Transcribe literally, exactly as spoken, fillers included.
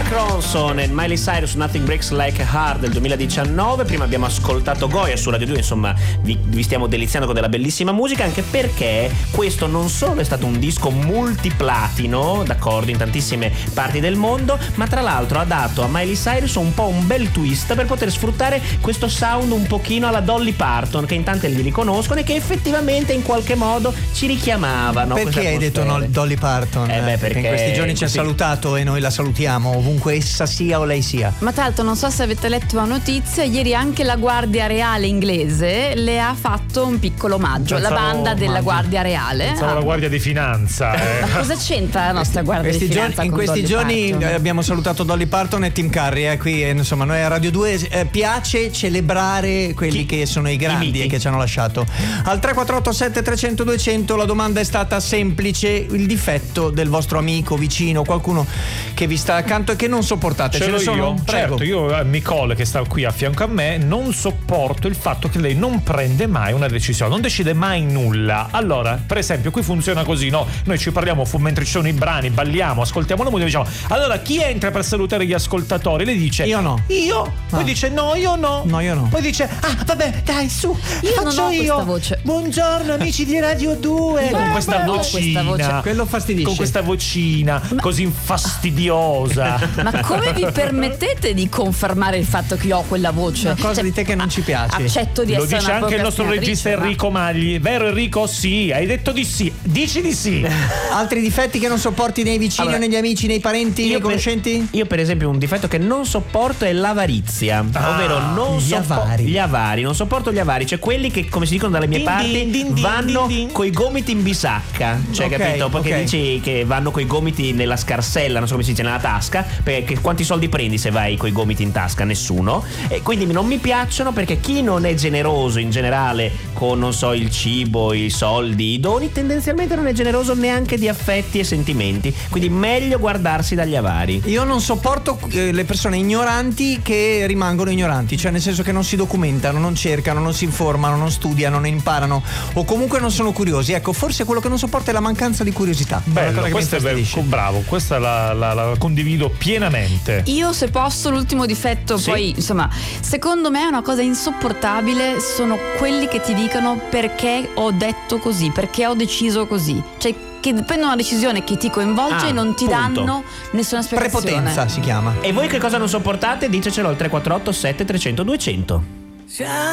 Mark Ronson e Miley Cyrus, Nothing Breaks Like a Heart del duemiladiciannove. Prima abbiamo ascoltato Goya su Radio due, insomma vi, vi stiamo deliziando con della bellissima musica, anche perché questo non solo è stato un disco multiplatino, d'accordo, in tantissime parti del mondo, ma tra l'altro ha dato a Miley Cyrus un po' un bel twist per poter sfruttare questo sound un pochino alla Dolly Parton, che in tante li riconoscono e che effettivamente in qualche modo ci richiamavano. Perché hai detto no, Dolly Parton? Eh beh, perché in questi giorni ci ha così... salutato e noi la salutiamo ovunque essa sia o lei sia. Ma tra l'altro non so se avete letto la notizia, ieri anche la Guardia Reale inglese le ha fatto un piccolo omaggio, Pensavo, la banda della omaggio. Guardia Reale. Pensavo ah. la Guardia di Finanza. Eh. Ma cosa c'entra la nostra Guardia Questi di giorni, Finanza in con questi Dolly giorni Parton? eh, abbiamo salutato Dolly Parton e Tim Curry, eh, qui eh, insomma noi a Radio due eh, piace celebrare quelli Chi? che sono i grandi I miti. e che ci hanno lasciato. Al tre quattro otto sette tre zero zero due zero zero la domanda è stata semplice: il difetto del vostro amico, vicino, qualcuno che vi sta accanto e che non sopportate. Ce Ce l'ho ne sono? io, Prego. certo, io eh, Nicole che sta qui a fianco a me non sopporto il fatto che lei non prende mai una decisione, non decide mai nulla. Allora, per esempio, qui funziona così, no? Noi ci parliamo fu- mentre ci sono i brani, balliamo, ascoltiamo la musica, diciamo allora chi entra per salutare gli ascoltatori? Lei dice Io no. Io? Poi Ah. dice no, io no. No, io no. Poi dice ah, vabbè, dai, su, Io non faccio ho io. questa voce. Buongiorno amici di Radio due. Io Con questa non ho questa vocina. voce. Quello fastidisce. Con questa vocina così fastidiosa. Ma come vi permettete di confermare il fatto che io ho quella voce? Una cosa di te che non ci piace. Accetto di Lo essere dice una anche il nostro regista procrastinatrice, ma- Enrico Magli. Vero Enrico? Sì, hai detto di sì. Dici di sì. Altri difetti che non sopporti nei vicini Allora, o negli amici, nei parenti, nei per- conoscenti? io per esempio un difetto che non sopporto è l'avarizia, Ah, ovvero non gli soppo- avari. gli avari, non sopporto gli avari, cioè quelli che, come si dicono dalle mie Din, parti, din, din, din, vanno din, din. coi gomiti in bisacca, cioè Ok, capito? Perché ok. dici che vanno coi gomiti nella scarsella, non so come si dice, nella tasca, perché quanti soldi prendi se vai coi gomiti in tasca? Nessuno. E quindi non mi piacciono, perché chi non è generoso in generale con, non so, il cibo, i soldi, i doni, tendenzialmente non è generoso neanche di affetti e sentimenti, quindi meglio guardarsi dagli avari. Io non sopporto eh, le persone ignoranti che rimangono ignoranti, cioè nel senso che non si documentano, non cercano, non si informano, non studiano, non imparano o comunque non sono curiosi. Ecco, forse quello che non sopporto è la mancanza di curiosità. È una Bello, cosa che questo è mi bello, infastidisce. bravo, questa la, la, la condivido pienamente. Io se posso l'ultimo difetto, Sì. poi insomma secondo me è una cosa insopportabile, sono quelli che ti dicono perché ho detto così, perché ho deciso così, cioè che prendono una decisione che ti coinvolge Ah, e non ti punto. danno nessuna spiegazione. Prepotenza si chiama. E voi che cosa non sopportate? Ditecelo al tre quattro otto sette tre zero zero due zero zero.